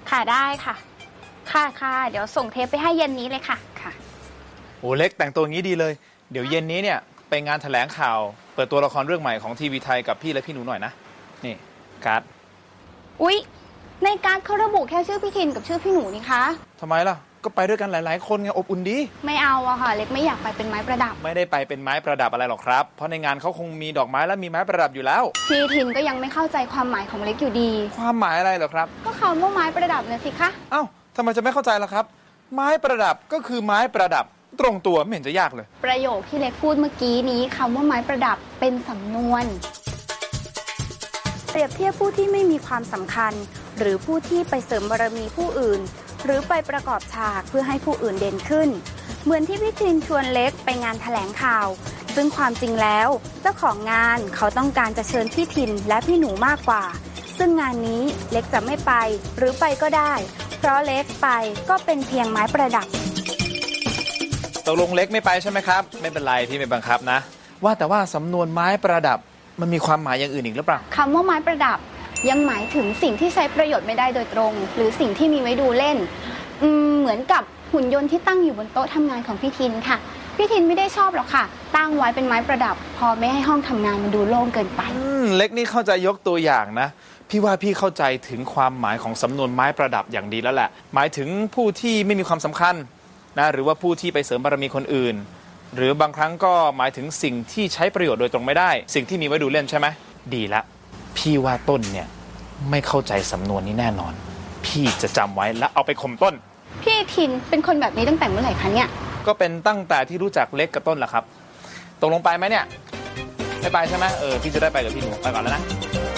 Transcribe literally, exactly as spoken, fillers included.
ค่ะได้ค่ะค่ะค่ะเดี๋ยวส่งเทปไปให้เย็นนี้เลยค่ะค่ะโอ้เล็กแต่งตัวงี้ดีเลยเดี๋ยวเย็นนี้เนี่ยไปงานแถลงข่าวเปิดตัวละครเรื่องใหม่ของทีวีไทยกับพี่และพี่หนูหน่อยนะนี่การ์ดอุ๊ยในการ์ดเขาระบุแค่ชื่อพี่ทินกับชื่อพี่หนูนี่คะทำไมล่ะก็ไปด้วยกันหลายๆคนไงอบอุ่นดีไม่เอาอะค่ะเล็กไม่อยากไปเป็นไม้ประดับไม่ได้ไปเป็นไม้ประดับอะไรหรอกครับเพราะในงานเขาคงมีดอกไม้และมีไม้ประดับอยู่แล้วพี่ทินก็ยังไม่เข้าใจความหมายของเล็กอยู่ดีความหมายอะไรเหรอครับก็คำว่าไม้ประดับเนี่ยสิคะเอ้าทำไมจะไม่เข้าใจล่ะครับไม้ประดับก็คือไม้ประดับตรงตัวไม่เห็นจะยากเลยประโยคที่เล็กพูดเมื่อกี้นี้คำว่าไม้ประดับเป็นสำนวนเปรียบเทียบผู้ที่ไม่มีความสำคัญหรือผู้ที่ไปเสริมบารมีผู้อื่นหรือไปประกอบฉากเพื่อให้ผู้อื่นเด่นขึ้นเหมือนที่พี่ทินชวนเล็กไปงานแถลงข่าวซึ่งความจริงแล้วเจ้าของงานเขาต้องการจะเชิญพี่ทินและพี่หนูมากกว่าซึ่งงานนี้เล็กจะไม่ไปหรือไปก็ได้เพราะเล็กไปก็เป็นเพียงไม้ประดับตกลงเล็กไม่ไปใช่ไหมครับไม่เป็นไรพี่ไม่บังคับนะว่าแต่ว่าสำนวนไม้ประดับมันมีความหมายอย่างอื่นอีกหรือเปล่าคำว่าไม้ประดับยังหมายถึงสิ่งที่ใช้ประโยชน์ไม่ได้โดยตรงหรือสิ่งที่มีไว้ดูเล่นอืมเหมือนกับหุ่นยนต์ที่ตั้งอยู่บนโต๊ะทำงานของพี่ทินค่ะพี่ทินไม่ได้ชอบหรอกค่ะตั้งไว้เป็นไม้ประดับพอไม่ให้ห้องทำงานมันดูโล่งเกินไปอืมเล็กนี่เข้าใจยกตัวอย่างนะพี่ว่าพี่เข้าใจถึงความหมายของสำนวนไม้ประดับอย่างดีแล้วแหละหมายถึงผู้ที่ไม่มีความสำคัญนะหรือว่าผู้ที่ไปเสริมบารมีคนอื่นหรือบางครั้งก็หมายถึงสิ่งที่ใช้ประโยชน์โดยตรงไม่ได้สิ่งที่มีไว้ดูเล่นใช่ไหมดีละพี่ว่าต้นเนี่ยไม่เข้าใจสำนวนนี้แน่นอนพี่จะจำไว้แล้วเอาไปข่มต้นพี่ทินเป็นคนแบบนี้ตั้งแต่เมื่อไหร่คะเนี่ยก็เป็นตั้งแต่ที่รู้จักเล็กกับต้นแหละครับตกลงไปไหมเนี่ยไม่ไปใช่ไหมเออพี่จะได้ไปกับพี่หนูไปก่อนแล้วนะ